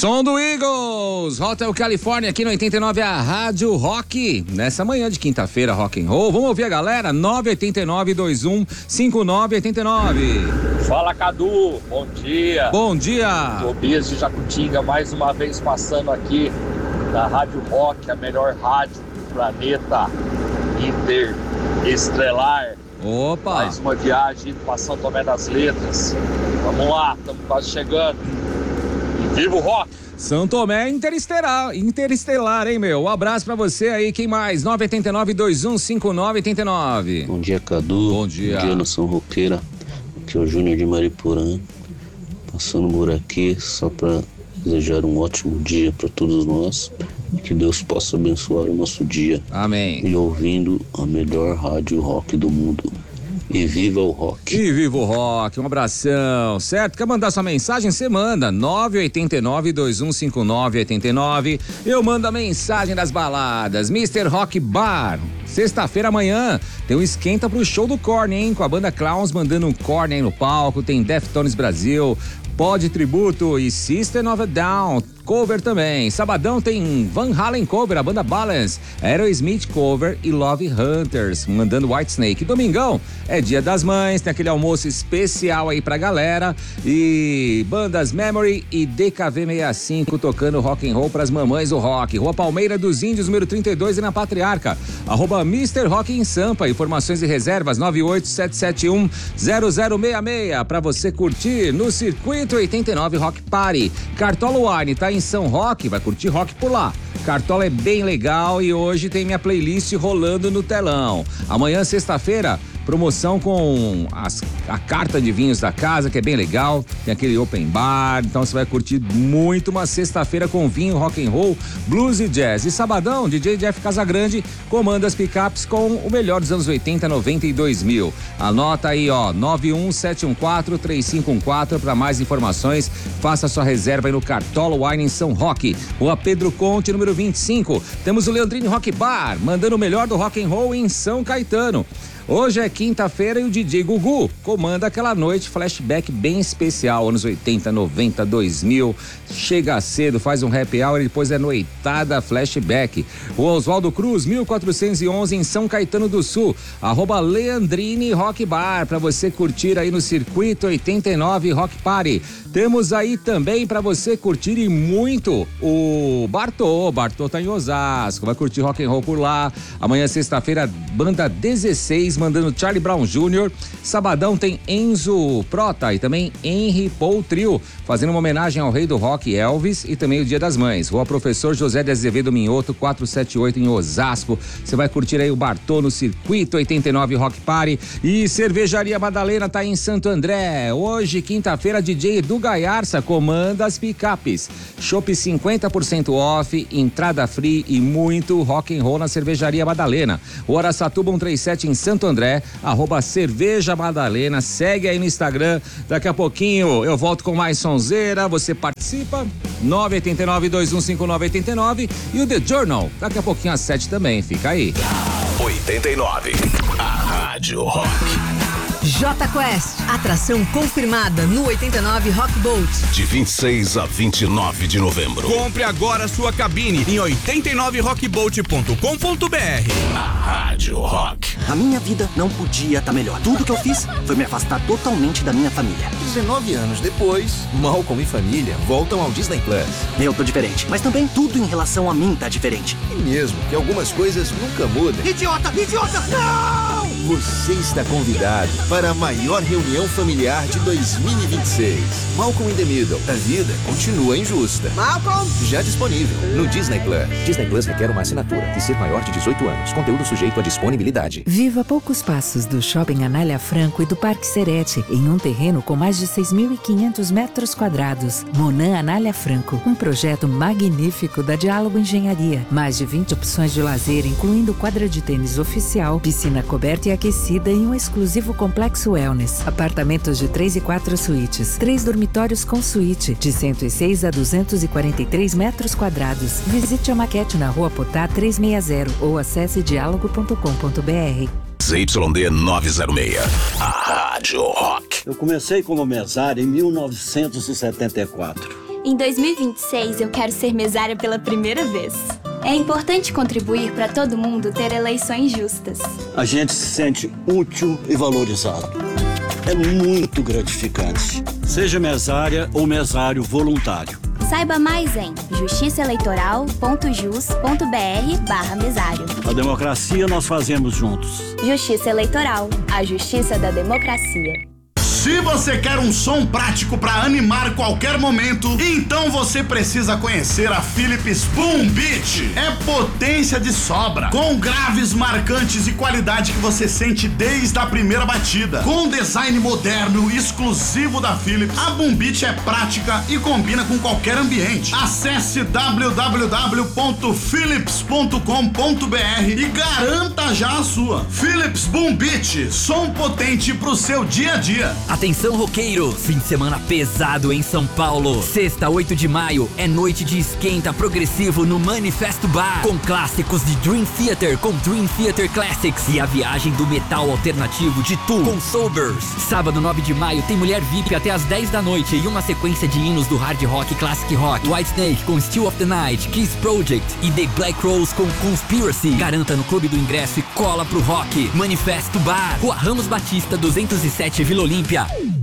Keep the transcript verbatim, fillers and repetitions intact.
Som do Eagles, Hotel California aqui no oitenta e nove, a Rádio Rock. Nessa manhã de quinta-feira, rock and roll. Vamos ouvir a galera? nove oito nove, dois um cinco nove oito nove. Fala, Cadu, bom dia. Bom dia. Tobias de Jacutinga, mais uma vez passando aqui da Rádio Rock, a melhor rádio do planeta interestrelar. Opa. Mais uma viagem indo para São Tomé das Letras. Vamos lá, estamos quase chegando. E viva o rock! São Tomé Interestelar, Interestelar, hein, meu? Um abraço pra você aí, quem mais? nove oito nove, dois um cinco nove oito nove. Bom dia, Cadu. Bom dia. Bom dia, nação roqueira. Aqui é o Júnior de Mariporã, passando por aqui só pra desejar um ótimo dia pra todos nós e que Deus possa abençoar o nosso dia. Amém. E ouvindo a melhor rádio rock do mundo. E viva o rock. E viva o rock, um abração, certo? Quer mandar sua mensagem? Você manda, nove oito nove, dois um cinco nove oito nove. Eu mando a mensagem das baladas, mister Rock Bar. Sexta-feira amanhã tem um esquenta pro show do Korn, hein? Com a banda Clowns mandando um Korn aí no palco, tem Deftones Brasil, Pod Tributo e System of a Down cover também. Sabadão tem Van Halen cover, a banda Balance, Aerosmith cover e Love Hunters mandando Whitesnake. Domingão é Dia das Mães, tem aquele almoço especial aí pra galera e bandas Memory e D K V sessenta e cinco tocando rock and roll pras mamães do rock. Rua Palmeira dos Índios, número trinta e dois e na Patriarca. Arroba mister Rock em Sampa, informações e reservas nove oito sete sete um zero zero seis seis pra você curtir no Circuito oitenta e nove Rock Party. Cartola Wine tá em São Roque, vai curtir rock por lá. Cartola é bem legal e hoje tem minha playlist rolando no telão. Amanhã, sexta-feira, promoção com as, a carta de vinhos da casa, que é bem legal, tem aquele open bar, então você vai curtir muito uma sexta-feira com vinho, rock and roll, blues e jazz. E sabadão, D J Jeff Casagrande comanda as picapes com o melhor dos anos oitenta, noventa e dois mil. Anota aí, ó, nove um sete um quatro, três cinco um quatro para mais informações. Faça sua reserva aí no Cartola Wine em São Roque, Rua Pedro Conte, número vinte e cinco. Temos o Leandrine Rock Bar, mandando o melhor do rock and roll em São Caetano. Hoje é quinta-feira e o D J Gugu comanda aquela noite flashback bem especial, anos oitenta, noventa, dois mil. Chega cedo, faz um happy hour e depois é noitada flashback. O Oswaldo Cruz, mil quatrocentos e onze em São Caetano do Sul. Arroba Leandrine Rock Bar pra você curtir aí no Circuito oitenta e nove Rock Party. Temos aí também pra você curtir e muito o Bartô. Bartô tá em Osasco, vai curtir rock and roll por lá. Amanhã, sexta-feira, banda dezesseis mandando Charlie Brown Júnior Sabadão tem Enzo Prota e também Henry Paul Trio, fazendo uma homenagem ao rei do rock Elvis e também o Dia das Mães. Rua Professor José de Azevedo Minhoto, quatrocentos e setenta e oito em Osasco. Você vai curtir aí o Bartô no Circuito oitenta e nove Rock Party. E Cervejaria Madalena tá em Santo André. Hoje, quinta-feira, D J Edu Gaiarça comanda as picapes. Chopp cinquenta por cento off, entrada free e muito rock and roll na Cervejaria Madalena. O Araçatuba cento e trinta e sete em Santo André, arroba Cerveja Madalena. Segue aí no Instagram. Daqui a pouquinho eu volto com mais sonzeira. Você participa. nove oito nove, dois um cinco nove oito nove e o The Journal. Daqui a pouquinho às sete também. Fica aí. oitenta e nove, a Rádio Rock. J Quest, atração confirmada no oitenta e nove Rock Boat. De vinte e seis a vinte e nove de novembro. Compre agora sua cabine em oitenta e nove rock boat ponto com ponto b r. A Rádio Rock. A minha vida não podia estar melhor. Tudo que eu fiz foi me afastar totalmente da minha família. dezenove anos depois, Malcolm e família voltam ao Disney Plus. Eu tô diferente, mas também tudo em relação a mim tá diferente. E mesmo que algumas coisas nunca mudam. Idiota, idiota, não! Você está convidado para a maior reunião familiar de dois mil e vinte e seis. Malcolm in the Middle. A vida continua injusta. Malcolm! Já disponível no Disney Plus. Disney Plus requer uma assinatura e ser maior de dezoito anos. Conteúdo sujeito à disponibilidade. Viva a poucos passos do Shopping Anália Franco e do Parque Serete, em um terreno com mais de seis mil e quinhentos metros quadrados. Monan Anália Franco, um projeto magnífico da Diálogo Engenharia. Mais de vinte opções de lazer, incluindo quadra de tênis oficial, piscina coberta e aquecida e um exclusivo complexo wellness. Apartamentos de três e quatro suítes, três dormitórios com suíte, de cento e seis a duzentos e quarenta e três metros quadrados. Visite a maquete na Rua Potá trezentos e sessenta ou acesse diálogo ponto com ponto b r. Z Y D novecentos e seis, a Rádio Rock. Eu comecei como mesário em mil novecentos e setenta e quatro. Em dois mil e vinte e seis, eu quero ser mesária pela primeira vez. É importante contribuir para todo mundo ter eleições justas. A gente se sente útil e valorizado. É muito gratificante. Seja mesária ou mesário voluntário. Saiba mais em justiçaeleitoral.jus.br barra mesário. A democracia nós fazemos juntos. Justiça Eleitoral, a justiça da democracia. Se você quer um som prático para animar qualquer momento, então você precisa conhecer a Philips Boom Beat. É potência de sobra, com graves marcantes e qualidade que você sente desde a primeira batida. Com design moderno exclusivo da Philips, a Boom Beat é prática e combina com qualquer ambiente. Acesse w w w ponto philips ponto com ponto b r e garanta já a sua. Philips Boom Beat, som potente pro seu dia a dia. Atenção, roqueiros! Fim de semana pesado em São Paulo. Sexta, oito de maio, é noite de esquenta progressivo no Manifesto Bar. Com clássicos de Dream Theater com Dream Theater Classics e a viagem do metal alternativo de Tu com Sobers. Sábado, nove de maio, tem Mulher V I P até às dez da noite e uma sequência de hinos do hard rock e classic rock. Whitesnake com Still of the Night, Kiss Project e The Black Rose com Conspiracy. Garanta no Clube do Ingresso e cola pro rock. Manifesto Bar, Rua Ramos Batista duzentos e sete, Vila Olímpia.